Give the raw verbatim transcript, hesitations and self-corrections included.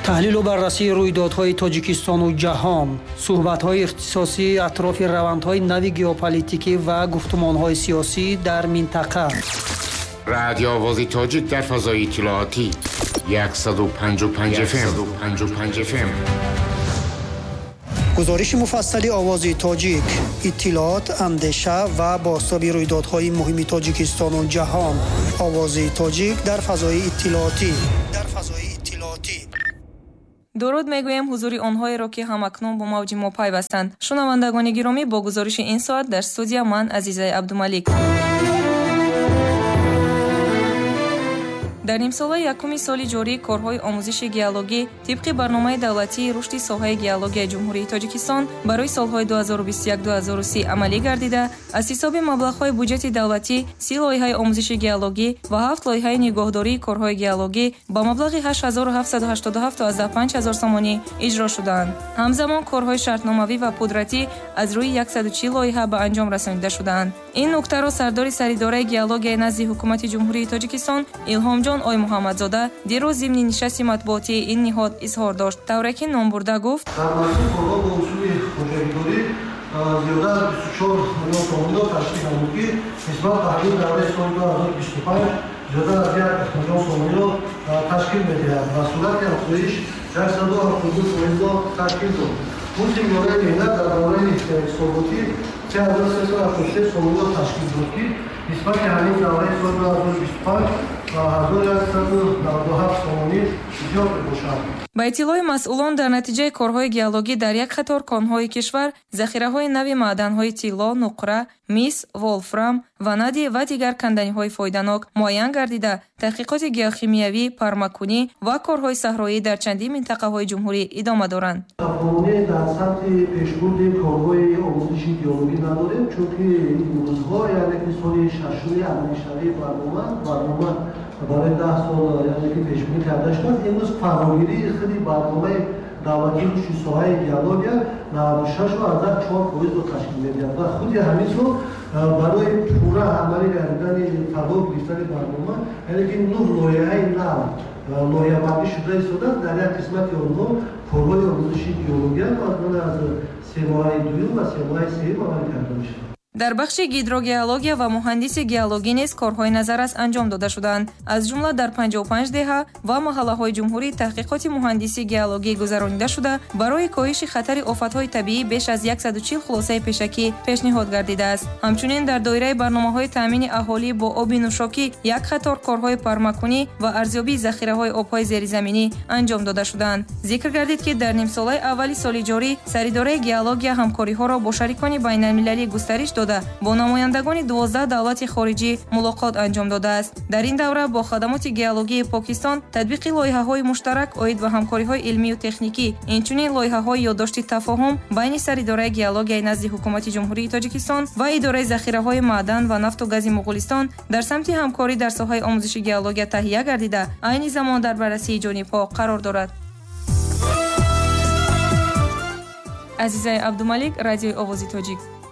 تحلیل و بررسی رویدادهای تاجیکستان و جهان، صحبت‌های اختصاصی اطراف روندهای نو ژئوپلیتیکی و گفتمان‌های سیاسی در منطقه. رادیو آواز تاجیک در فضای اطلاعاتی صد و پنجاه و پنج اف ام. گزارش مفصلی آواز تاجیک، اطلاعات، اندیشه و بازتاب رویدادهای مهم تاجیکستان و جهان. آواز تاجیک در فضای اطلاعاتی. در فضای اطلاعاتی. درود میگویم حضور آنهایی را که همکنون با موج ما پیوستند. شنوندگان گرامی، با گزارش این ساعت در استودیو من عزیزه عبدالملک. در نیمساله یکم سال جاری کارهای آموزش گیولوژی طبق برنامه دولتی رشد ساحه گیولوژی جمهوری تاجیکستان برای سالهای دو هزار و بیست و یک تا دو هزار و سی عملی گردیده. از حساب مبلغ‌های بودجت دولتی سی لایحه آموزش گیولوژی و هفت لایحه نگهداری کارهای گیولوژی با مبلغ هشت هزار و هفتصد و هشتاد و هفت تا از پنج هزار سامانی اجرا شدند. همزمان کارهای شرطنامه‌ای و قدرتی از روی صد و چهل لایحه به انجام رسانیده شدند. این نکته را سردار سریداره گیولوژی نزد حکومت جمهوری تاجیکستان الهام جان آی محمدزاده دیروز ضمن نشست مطبوعاتی این نهاد اظهار داشت. طوری که نام برده گفت: در مورد کارها با اصول مجاهداری زیاده از بیست و چهار میلیون تومان تشکیل نمود که نسبت به همین دوره سال دو هزار و بیست و پنج زیاده از یک میلیون تومان را تشکیل می‌دهد و صورت افزایش صد و هفتاد و دو تومان تشکیل داد. اون میانه مهلت در دوره ثابتی سه هزار و سیصد و هفتاد و شش تومان را تشکیل داد که نسبت به همین دوره سال دو هزار و بیست و پنج با اطلاع مسئولان در نتیجه کارهای گیولوژی در یک قطار کانهای کشور ذخیره‌های نوی معدن‌های طلا، نقره، مس، ولفرام، وانادی و دیگر کندنی‌های فایده‌ناک معاین گردیده. تحقیقات گیاه‌شیمیایی، پارماکونی و کارهای صحرایی در چندین منطقه‌های جمهوری ادامه دارند. تفاوتی در سطح پیشبرد کارهای آموزش گیولوژی نداریم، چون که این روزها یعنی که سال ششم عملیشوی برنامه برنامه برای ده سال یعنی که پیشبینی کرده شد. امروز فراگیری خیلی برنامه دولتی رشد ساحه گیولوژی نود و شش و از چهار فیصد رو تشکیل می‌دهد و خود همین رو برای پورا عملی کردن فرا گرفتن برنامه یعنی که نه لایحه نو لایحه بندی شده است در یک قسمت اونها کارهای آموزش گیولوژی از سه ماهه دوم و سه ماهه سوم عمل کرده میشه. در بخش گیدروگئولوژی و مهندسی گیولوژی نیز کارهای نظررس انجام داده شدند. از جمله در پنجاه و پنج دهه و محله‌های جمهوری تحقیقات مهندسی گیولوژی گذرانیده شده برای کاهش خطر آفت‌های طبیعی بیش از صد و چهل خلاصه پیشکی پیشنهاد گردیده است. همچنین در دایره برنامه‌های تامین اهالی با آب نوشاکی یک قطار کارهای پارماکونی و ارزیابی ذخیره‌های آب‌های زیرزمینی انجام داده شدند. ذکر گردید که در نیم ساله اولی سال جاری سریداره گیولوژی همکاری‌ها را با شریکان بین‌المللی گسترش با نمایندگان دوازده دولت خارجی ملاقات انجام داده است. در این دوره با خدمات گیولوژی پاکستان تطبیق لایحه‌های مشترک عاید به همکاری‌های علمی و تکنیکی، اینچنین لایحه‌های یادداشت تفاهم بین سریداره گیولوژی نزد حکومت جمهوری تاجیکستان و اداره ذخیره‌های معدن و نفت و گاز مغولستان در سمت همکاری در ساحه آموزش گیولوژی تهیه گردیده عین زمان در بررسی جانب‌ها قرار دارد. عزیزه عبدالملک، رادیو آواز تاجیک.